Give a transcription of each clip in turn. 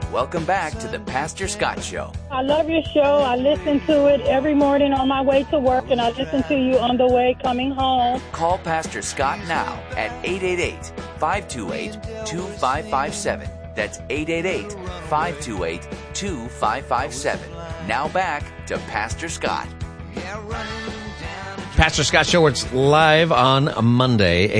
welcome back to the Pastor Scott Show. I love your show. I listen to it every morning on my way to work, and I listen to you on the way coming home. Call Pastor Scott now at 888-528-2557. That's 888-528-2557. Now back to Pastor Scott. Pastor Scott Show, it's live on Monday,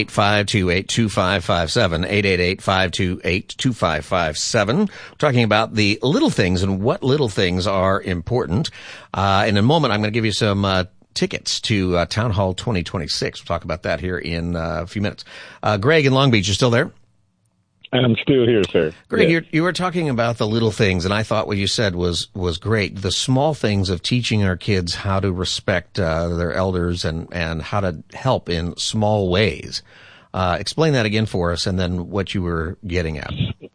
888-528-2557, 888-528-2557. We're talking about the little things and what little things are important. In a moment, I'm going to give you some tickets to Town Hall 2026. We'll talk about that here in a few minutes. Greg in Long Beach, you still there? I'm still here, sir. Greg, yes. You were talking about the little things, and I thought what you said was great. The small things of teaching our kids how to respect their elders and how to help in small ways. Explain that again for us, and then what you were getting at.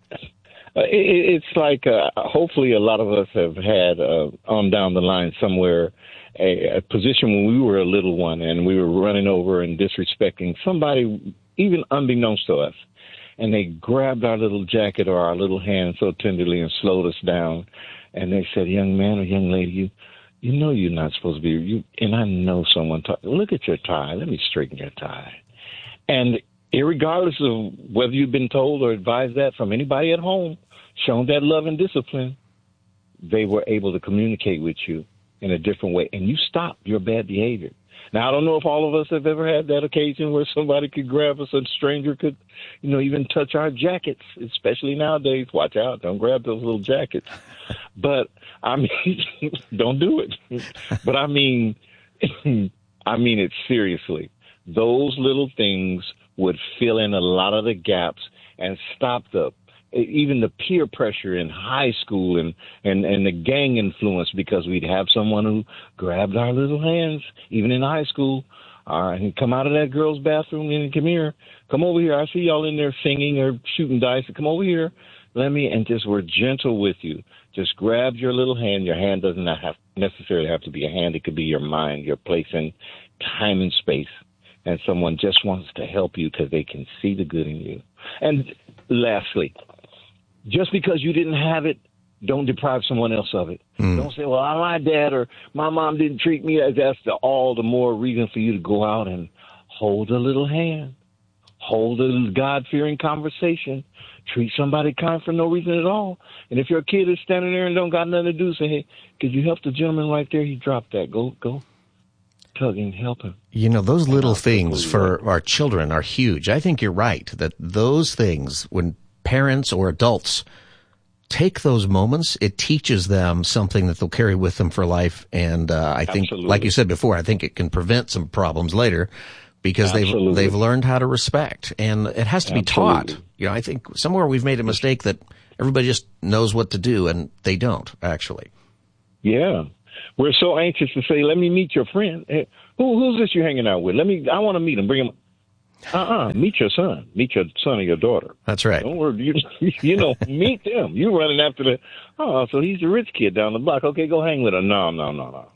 It's like hopefully a lot of us have had on down the line somewhere a position when we were a little one and we were running over and disrespecting somebody, even unbeknownst to us. And they grabbed our little jacket or our little hand so tenderly and slowed us down. And they said, young man or young lady, you know you're not supposed to be. And I know someone look at your tie. Let me straighten your tie. And irregardless of whether you've been told or advised that from anybody at home, shown that love and discipline, they were able to communicate with you in a different way. And you stopped your bad behavior. Now, I don't know if all of us have ever had that occasion where somebody could grab us, a stranger could, even touch our jackets, especially nowadays. Watch out. Don't grab those little jackets. But, I mean, don't do it. But, I mean it seriously. Those little things would fill in a lot of the gaps and stop even the peer pressure in high school and the gang influence, because we'd have someone who grabbed our little hands, even in high school, and come out of that girl's bathroom and come over here. I see y'all in there singing or shooting dice. Come over here. And just we're gentle with you. Just grab your little hand. Your hand doesn't necessarily have to be a hand. It could be your mind, your place in time and space. And someone just wants to help you because they can see the good in you. And lastly, just because you didn't have it, don't deprive someone else of it. Don't say, well, my dad or my mom didn't treat me. That's all the more reason for you to go out and hold a little hand. Hold a God-fearing conversation. Treat somebody kind for no reason at all. And if your kid is standing there and don't got nothing to do, say, hey, could you help the gentleman right there? He dropped that. Go tug and help him. Those little things for our children are huge. I think you're right that those things, when parents or adults take those moments, it teaches them something that they'll carry with them for life. And I think, like you said before, I think it can prevent some problems later because they've learned how to respect. And it has to be taught. I think somewhere we've made a mistake that everybody just knows what to do, and they don't, actually. Yeah. We're so anxious to say, let me meet your friend. Hey, who's this you're hanging out with? I want to meet him. Bring him. Meet your son. Meet your son or your daughter. That's right. Don't worry. Meet them. You running after so he's a rich kid down the block. Okay, go hang with him. No. No.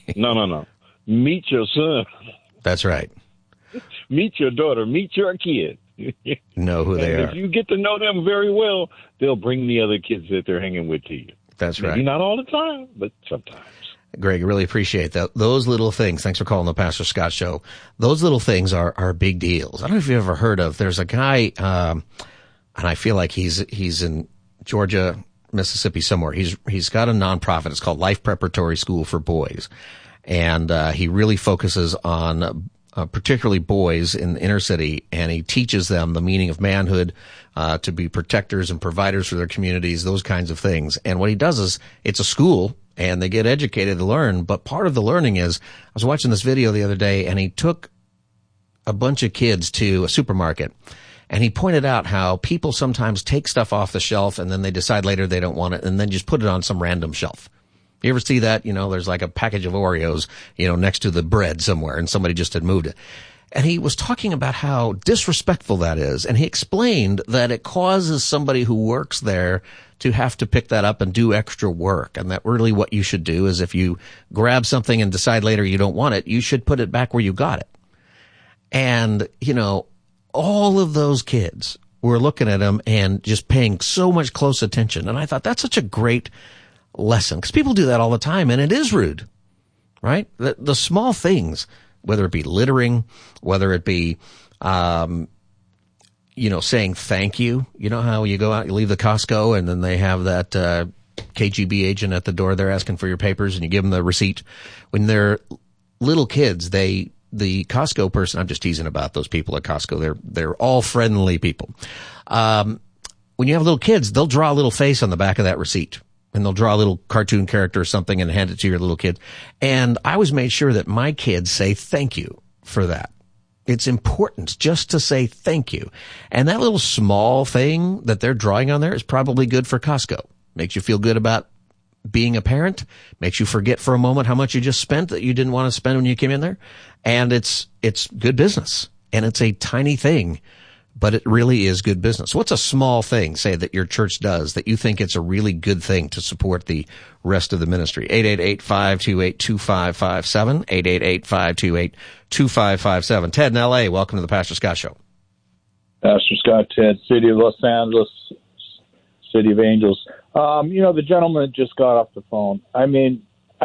Meet your son. That's right. Meet your daughter. Meet your kid. Know who they are. If you get to know them very well, they'll bring the other kids that they're hanging with to you. That's right. Maybe not all the time, but sometimes. Greg, really appreciate that. Those little things. Thanks for calling the Pastor Scott Show. Those little things are big deals. I don't know if you've ever heard of, there's a guy, and I feel like he's in Georgia, Mississippi somewhere. He's got a nonprofit. It's called Life Preparatory School for Boys. And, he really focuses on, particularly boys in the inner city, and he teaches them the meaning of manhood, to be protectors and providers for their communities, those kinds of things. And what he does is, it's a school, and they get educated to learn. But part of the learning is, I was watching this video the other day, and he took a bunch of kids to a supermarket, and he pointed out how people sometimes take stuff off the shelf, and then they decide later they don't want it, and then just put it on some random shelf. You ever see that? There's like a package of Oreos, next to the bread somewhere, and somebody just had moved it. And he was talking about how disrespectful that is. And he explained that it causes somebody who works there to have to pick that up and do extra work. And that really what you should do is, if you grab something and decide later you don't want it, you should put it back where you got it. And, all of those kids were looking at him and just paying so much close attention. And I thought that's such a great lesson, because people do that all the time, and it is rude, right? The small things, whether it be littering, whether it be, saying thank you. You know how you go out, you leave the Costco, and then they have that KGB agent at the door. They're asking for your papers, and you give them the receipt. When they're little kids, the Costco person, I'm just teasing about those people at Costco. They're all friendly people. When you have little kids, they'll draw a little face on the back of that receipt, and they'll draw a little cartoon character or something and hand it to your little kid. And I always made sure that my kids say thank you for that. It's important just to say thank you. And that little small thing that they're drawing on there is probably good for Costco. Makes you feel good about being a parent, makes you forget for a moment how much you just spent that you didn't want to spend when you came in there. And it's good business. And it's a tiny thing, but it really is good business. What's a small thing, say, that your church does that you think it's a really good thing to support the rest of the ministry? 888-528-2557, 888-528-2557. Ted in L.A., welcome to the Pastor Scott Show. Pastor Scott, Ted, City of Los Angeles, City of Angels. The gentleman just got off the phone. I mean,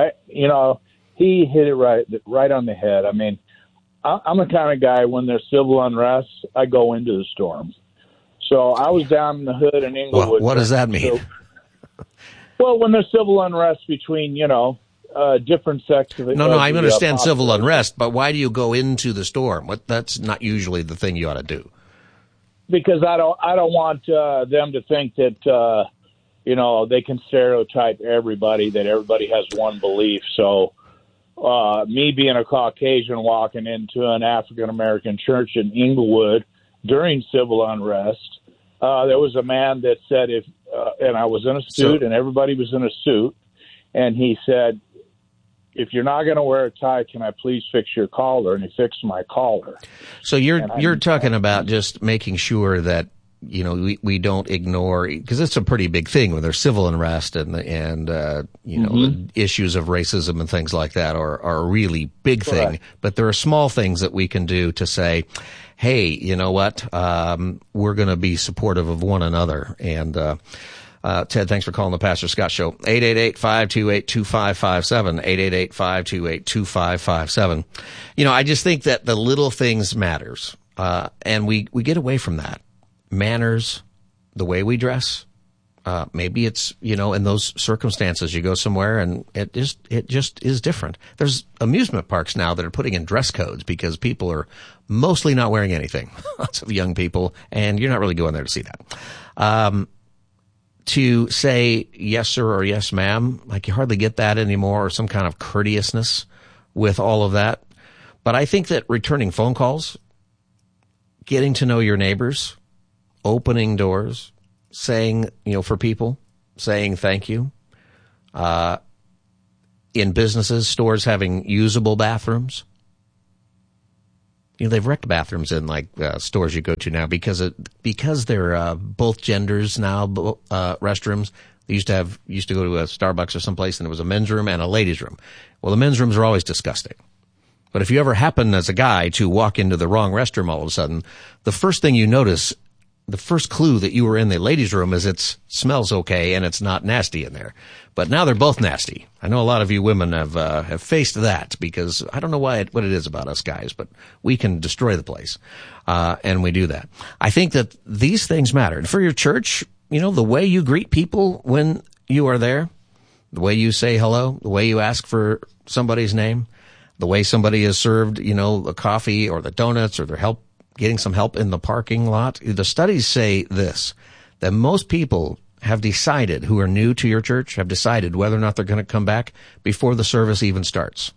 he hit it right on the head. I mean, I'm the kind of guy, when there's civil unrest, I go into the storm. So I was down in the hood in Inglewood. Well, what does that mean? Well, when there's civil unrest between, different sects of it. No, I understand civil unrest, but why do you go into the storm? That's not usually the thing you ought to do. Because I don't want them to think that, they can stereotype everybody, that everybody has one belief. So me being a Caucasian walking into an African-American church in Inglewood during civil unrest, there was a man that said, and I was in a suit, and everybody was in a suit, and he said, if you're not going to wear a tie, can I please fix your collar? And he fixed my collar. So you're talking about just making sure that, we don't ignore, because it's a pretty big thing when there's civil unrest and the issues of racism and things like that are a really big thing. Right. But there are small things that we can do to say, hey, you know what? We're going to be supportive of one another. And, Ted, thanks for calling the Pastor Scott Show. 888-528-2557, 888-528-2557. I just think that the little things matters. And we get away from that. Manners, the way we dress. Maybe it's, in those circumstances, you go somewhere and it just is different. There's amusement parks now that are putting in dress codes because people are mostly not wearing anything. Lots of young people, and you're not really going there to see that. To say yes, sir, or yes, ma'am, like you hardly get that anymore, or some kind of courteousness with all of that. But I think that returning phone calls, getting to know your neighbors, opening doors, saying, for people, saying thank you. In businesses, stores having usable bathrooms. They've wrecked bathrooms in stores you go to now because they're both genders now. Restrooms. They used to go to a Starbucks or someplace and there was a men's room and a ladies' room. Well, the men's rooms are always disgusting. But if you ever happen as a guy to walk into the wrong restroom all of a sudden, the first thing you notice, the first clue that you were in the ladies' room is it smells okay and it's not nasty in there. But now they're both nasty. I know a lot of you women have faced that because I don't know what it is about us guys, but we can destroy the place. And we do that. I think that these things matter. And for your church, the way you greet people when you are there, the way you say hello, the way you ask for somebody's name, the way somebody is served, the coffee or the donuts or their getting some help in the parking lot. The studies say this, that most people have decided, who are new to your church, have decided whether or not they're going to come back before the service even starts.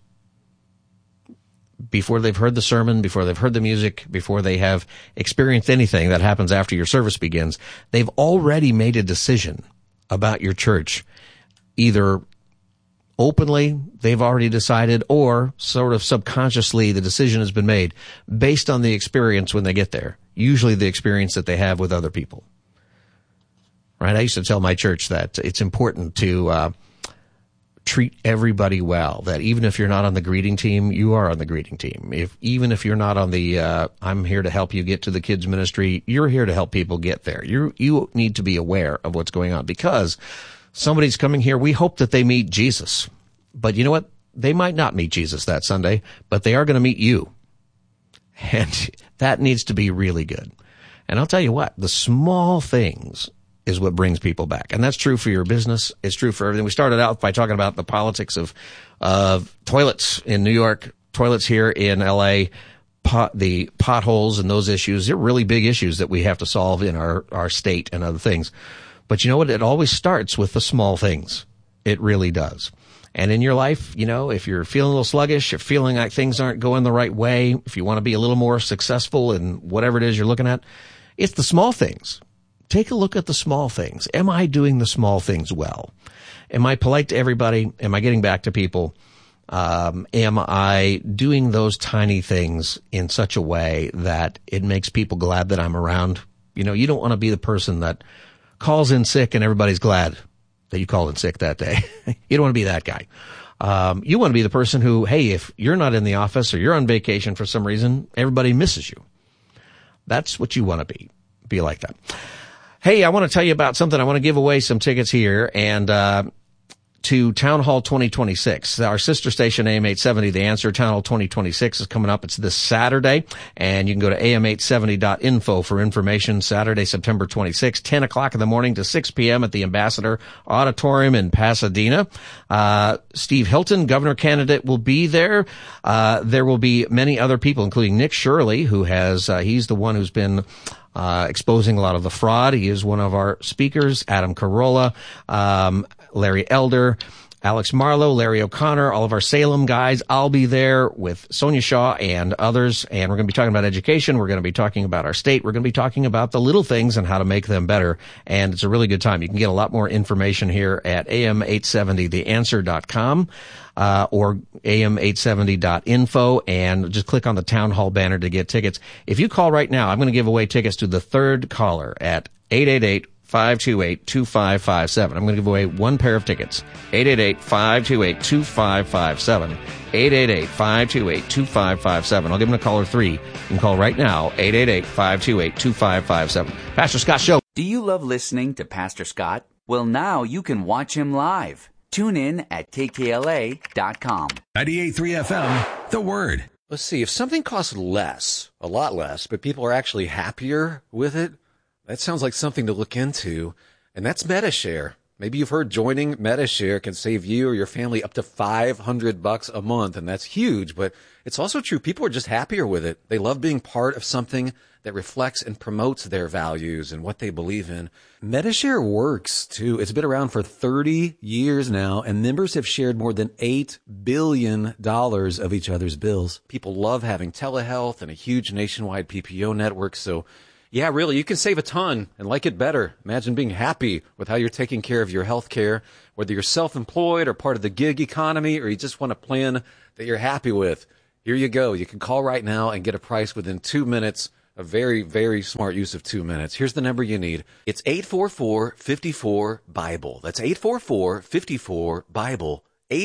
Before they've heard the sermon, before they've heard the music, before they have experienced anything that happens after your service begins, they've already made a decision about your church. Either openly, they've already decided, or sort of subconsciously, the decision has been made based on the experience when they get there, usually the experience that they have with other people. Right? I used to tell my church that it's important to treat everybody well, that even if you're not on the greeting team, you are on the greeting team. Even if you're not on the, I'm here to help you get to the kids ministry, you're here to help people get there. You need to be aware of what's going on, because somebody's coming here. We hope that they meet Jesus, but you know what? They might not meet Jesus that Sunday, but they are going to meet you. And that needs to be really good. And I'll tell you what, the small things is what brings people back. And that's true for your business. It's true for everything. We started out by talking about the politics of toilets in New York, toilets here in LA, the potholes and those issues. They're really big issues that we have to solve in our state and other things. But you know what? It always starts with the small things. It really does. And in your life, you know, if you're feeling a little sluggish, you're feeling like things aren't going the right way, if you want to be a little more successful in whatever it is you're looking at, it's the small things. Take a look at the small things. Am I doing the small things well? Am I polite to everybody? Am I getting back to people? Am I doing those tiny things in such a way that it makes people glad that I'm around? You know, you don't want to be the person that calls in sick and everybody's glad that you called in sick that day. You don't want to be that guy. You want to be the person who, hey, if you're not in the office or you're on vacation for some reason, everybody misses you. That's what you want to be. Be like that. Hey, I want to tell you about something. I want to give away some tickets here and to Town Hall 2026. Our sister station, AM 870, The Answer, Town Hall 2026 is coming up. It's this Saturday, and you can go to am870.info for information. Saturday, September 26th, 10 o'clock in the morning to 6 p.m. at the Ambassador Auditorium in Pasadena. Steve Hilton, governor candidate, will be there. There will be many other people, including Nick Shirley, who has, he's the one who's been exposing a lot of the fraud. He is one of our speakers. Adam Carolla, Larry Elder, Alex Marlowe, Larry O'Connor, all of our Salem guys. I'll be there with Sonia Shaw and others, and we're going to be talking about education. We're going to be talking about our state. We're going to be talking about the little things and how to make them better, and it's a really good time. You can get a lot more information here at am870theanswer.com or am870.info, and just click on the Town Hall banner to get tickets. If you call right now, I'm going to give away tickets to the third caller at 888-528-2557. I'm going to give away one pair of tickets. 888-528-2557. 888-528-2557. I'll give them to caller 3. You can call right now, 888-528-2557. Pastor Scott Show. Do you love listening to Pastor Scott? Well, now you can watch him live. Tune in at kkla.com. 98.3 FM, The Word. Let's see, if something costs less, a lot less, but people are actually happier with it, that sounds like something to look into, and that's Medi-Share. Maybe you've heard joining Medi-Share can save you or your family up to $500 a month, and that's huge, but it's also true. People are just happier with it. They love being part of something that reflects and promotes their values and what they believe in. Medi-Share works, too. It's been around for 30 years now, and members have shared more than $8 billion of each other's bills. People love having telehealth and a huge nationwide PPO network, so yeah, really, you can save a ton and like it better. Imagine being happy with how you're taking care of your health care, whether you're self-employed or part of the gig economy, or you just want a plan that you're happy with. Here you go. You can call right now and get a price within 2 minutes. A very, very smart use of 2 minutes. Here's the number you need. It's 844-54-BIBLE. That's 844-54-BIBLE.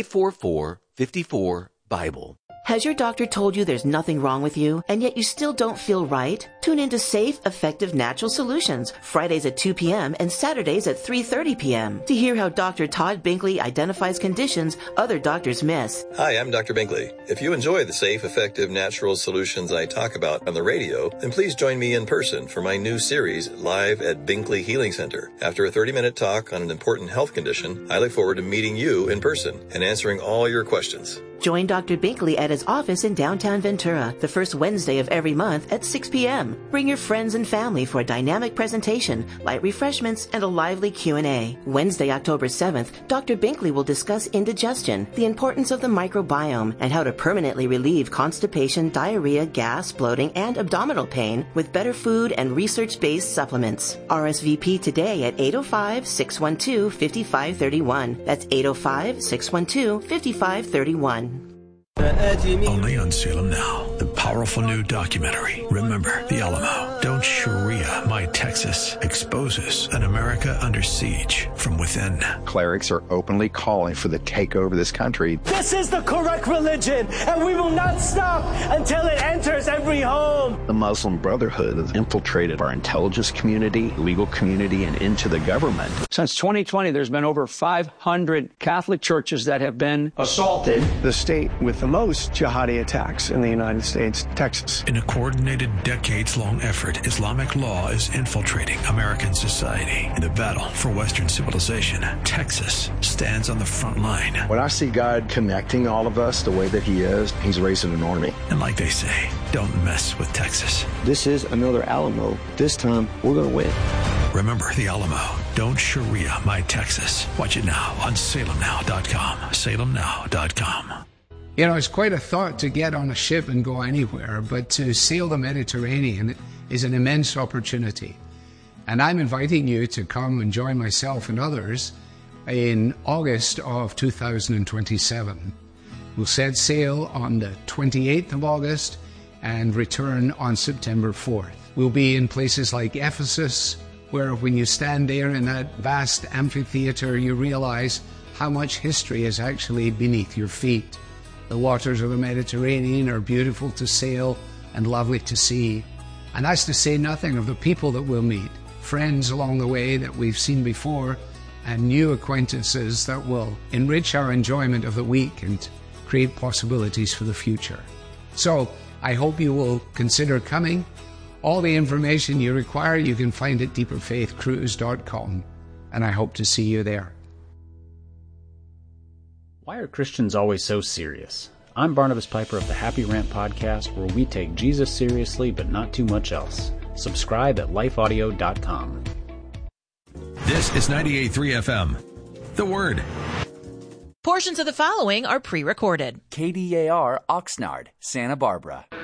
844-54-BIBLE. Has your doctor told you there's nothing wrong with you, and yet you still don't feel right? Tune in to Safe, Effective Natural Solutions, Fridays at 2 p.m. and Saturdays at 3:30 p.m. to hear how Dr. Todd Binkley identifies conditions other doctors miss. Hi, I'm Dr. Binkley. If you enjoy the safe, effective, natural solutions I talk about on the radio, then please join me in person for my new series, Live at Binkley Healing Center. After a 30-minute talk on an important health condition, I look forward to meeting you in person and answering all your questions. Join Dr. Binkley at his office in downtown Ventura, the first Wednesday of every month at 6 p.m. Bring your friends and family for a dynamic presentation, light refreshments, and a lively Q&A. Wednesday, October 7th, Dr. Binkley will discuss indigestion, the importance of the microbiome, and how to permanently relieve constipation, diarrhea, gas, bloating, and abdominal pain with better food and research-based supplements. RSVP today at 805-612-5531. That's 805-612-5531. Only on Salem Now, the powerful new documentary, Remember the Alamo. Don't Sharia My Texas exposes an America under siege from within. Clerics are openly calling for the takeover of this country. This is the correct religion, and we will not stop until it enters every home. The Muslim Brotherhood has infiltrated our intelligence community, legal community, and into the government. Since 2020, there's been over 500 Catholic churches that have been assaulted. The state with the most jihadi attacks in the United States, Texas. In a coordinated, decades-long effort, Islamic law is infiltrating American society. In the battle for Western civilization, Texas stands on the front line. When I see God connecting all of us the way that he is, he's raising an army. And like they say, don't mess with Texas. This is another Alamo. This time, we're going to win. Remember the Alamo. Don't Sharia My Texas. Watch it now on salemnow.com. salemnow.com. You know, it's quite a thought to get on a ship and go anywhere, but to sail the Mediterranean is an immense opportunity. And I'm inviting you to come and join myself and others in August of 2027. We'll set sail on the 28th of August and return on September 4th. We'll be in places like Ephesus, where when you stand there in that vast amphitheater, you realize how much history is actually beneath your feet. The waters of the Mediterranean are beautiful to sail and lovely to see. And that's to say nothing of the people that we'll meet, friends along the way that we've seen before, and new acquaintances that will enrich our enjoyment of the week and create possibilities for the future. So I hope you will consider coming. All the information you require you can find at deeperfaithcruise.com, and I hope to see you there. Why are Christians always so serious? I'm Barnabas Piper of the Happy Rant Podcast, where we take Jesus seriously but not too much else. Subscribe at lifeaudio.com. This is 98.3 FM. The Word. Portions of the following are pre-recorded. KDAR Oxnard, Santa Barbara.